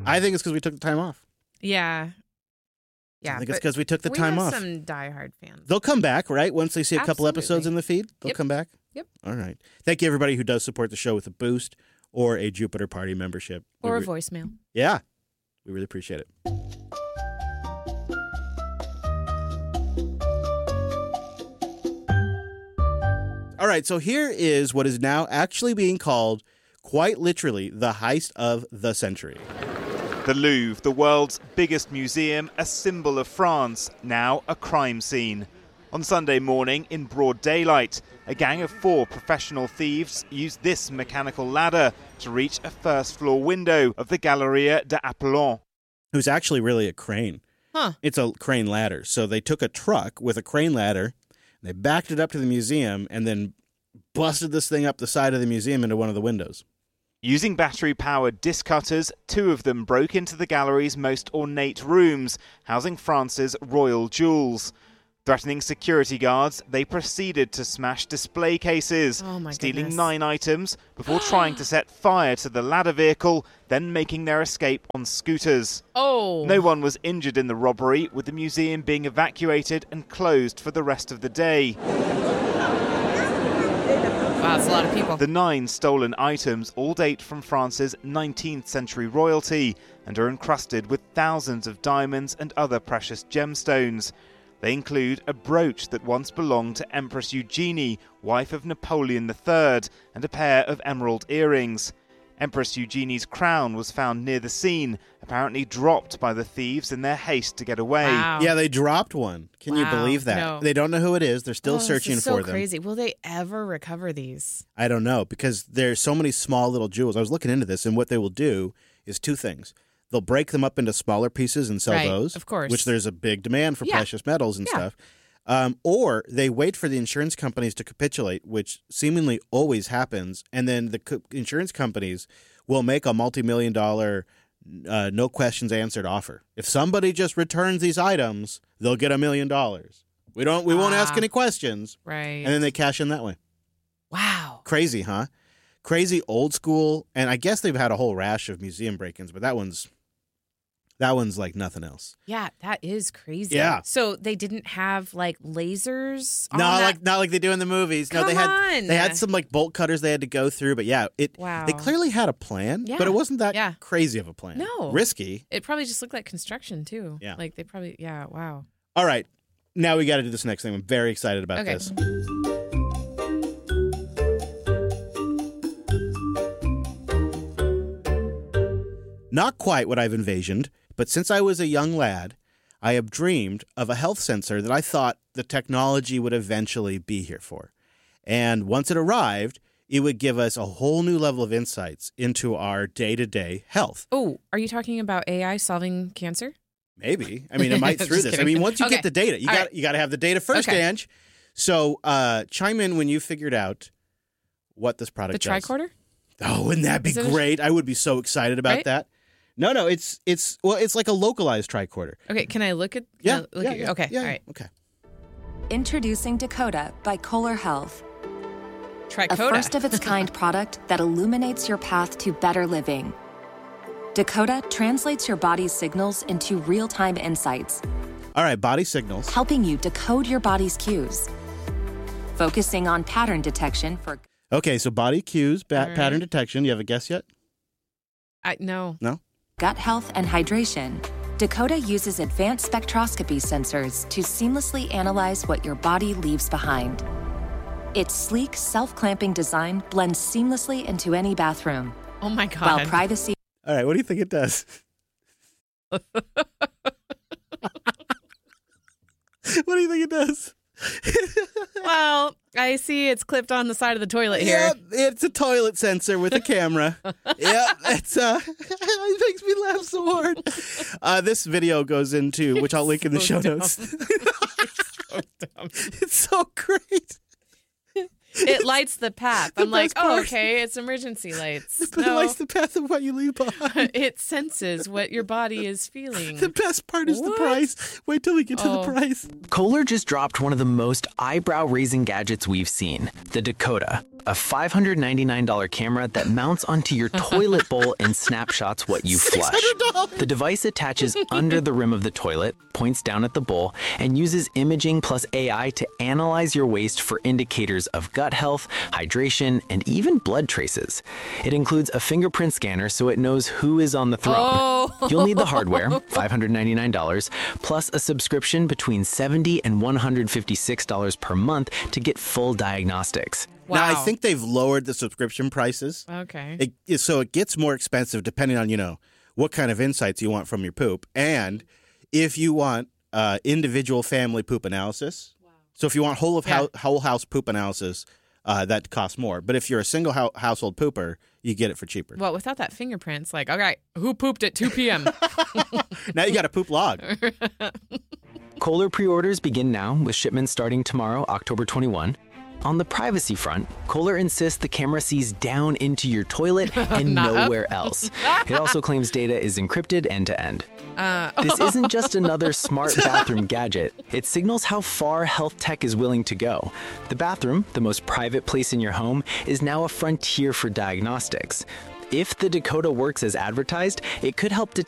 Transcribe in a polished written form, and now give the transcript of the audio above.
I think it's because we took the time off. Yeah. Yeah. I think it's because we took the time off. We have some diehard fans. They'll come back, right? Once they see a couple episodes in the feed, they'll come back? Yep. All right. Thank you, everybody who does support the show with a boost or a Jupiter Party membership. Or a voicemail. Yeah. We really appreciate it. All right, so here is what is now actually being called, quite literally, the heist of the century. The Louvre, the world's biggest museum, a symbol of France, now a crime scene. On Sunday morning, in broad daylight, a gang of 4 professional thieves used this mechanical ladder to reach a first-floor window of the Galeria d'Apollon. It was actually really a crane. Huh. It's a crane ladder. So they took a truck with a crane ladder, they backed it up to the museum, and then busted this thing up the side of the museum into one of the windows. Using battery-powered disc cutters, 2 of them broke into the gallery's most ornate rooms, housing France's royal jewels. Threatening security guards, they proceeded to smash display cases, stealing goodness. 9 items before trying to set fire to the ladder vehicle, then making their escape on scooters. Oh. No one was injured in the robbery, with the museum being evacuated and closed for the rest of the day. Wow, that's a lot of people. The 9 stolen items all date from France's 19th century royalty and are encrusted with thousands of diamonds and other precious gemstones. They include a brooch that once belonged to Empress Eugenie, wife of Napoleon III, and a pair of emerald earrings. Empress Eugenie's crown was found near the scene, apparently dropped by the thieves in their haste to get away. Wow. Yeah, they dropped one. Can you believe that? No. They don't know who it is. They're still searching this is for so them. crazy. Will they ever recover these? I don't know, because there's so many small little jewels. I was looking into this, and what they will do is 2 things. They'll break them up into smaller pieces and sell those, of course. which there's a big demand for precious metals and stuff. Or they wait for the insurance companies to capitulate, which seemingly always happens, and then the insurance companies will make a multi-million-dollar, no questions answered offer. If somebody just returns these items, they'll get $1 million. We won't ask any questions, Right. and then they cash in that way. Wow. Crazy, huh? Crazy old school, and I guess they've had a whole rash of museum break-ins, but that one's like nothing else. Yeah, that is crazy. Yeah. So they didn't have like lasers on Not like they do in the movies. Come on. They had some like bolt cutters they had to go through, but yeah, Wow. they clearly had a plan, Yeah. but it wasn't that Yeah. crazy of a plan. No. Risky. It probably just looked like construction too. Yeah. Like they probably, wow. All right. Now we got to do this next thing. I'm very excited about Okay. this. Not quite what I've envisioned, but since I was a young lad, I have dreamed of a health sensor that I thought the technology would eventually be here for. And once it arrived, it would give us a whole new level of insights into our day-to-day health. Oh, are you talking about AI solving cancer? Maybe. I mean, it might through Just this. I kidding. mean, once you Okay. get the data, you got to have the data first, Okay. Ange. So chime in when you figured out what this product The does. tricorder? Oh, wouldn't that be Is it a- great? I would be so excited about Right? that. No, it's like a localized tricorder. Okay, can I look at Yeah. look at okay, all right. Okay. Introducing Dakota by Kohler Health. A Tricoda. first-of-its-kind product that illuminates your path to better living. Dakota translates your body's signals into real-time insights, All right, body signals. helping you decode your body's cues. Focusing on pattern detection for Okay, so body cues, pattern detection. You have a guess yet? No. No? gut health and hydration, Dakota uses advanced spectroscopy sensors to seamlessly analyze what your body leaves behind. Its sleek, self-clamping design blends seamlessly into any bathroom, Oh my god. while privacy All right, what do you think it does? What do you think it does? Well, I see it's clipped on the side of the toilet here. Yep, it's a toilet sensor with a camera. Yep, it's it makes me laugh so hard. This video goes into, which I'll link in the show So notes. so dumb. It's so great. It lights the path. I'm like, best part. okay, it's emergency lights. But it lights the path of what you leave behind. It senses what your body is feeling. The best part is the price. Wait till we get to the price. Kohler just dropped one of the most eyebrow-raising gadgets we've seen, the Dakota, a $599 camera that mounts onto your toilet bowl and snapshots what you flush. The device attaches under the rim of the toilet, points down at the bowl, and uses imaging plus AI to analyze your waste for indicators of gut health, hydration, and even blood traces. It includes a fingerprint scanner so it knows who is on the throne. You'll need the hardware, $599, plus a subscription between $70 and $156 per month to get full diagnostics. Wow. Now, I think they've lowered the subscription prices. Okay. So it gets more expensive depending on, what kind of insights you want from your poop. And if you want individual family poop analysis. Wow. So if you want whole house poop analysis, that costs more. But if you're a single household pooper, you get it for cheaper. Well, without that fingerprint, it's like, okay, who pooped at 2 p.m.? Now you got a poop log. Kohler pre-orders begin now, with shipments starting tomorrow, October 21. On the privacy front, Kohler insists the camera sees down into your toilet and nowhere else. It also claims data is encrypted end-to-end. This isn't just another smart bathroom gadget. It signals how far health tech is willing to go. The bathroom, the most private place in your home, is now a frontier for diagnostics. If the Dakota works as advertised, it could help detect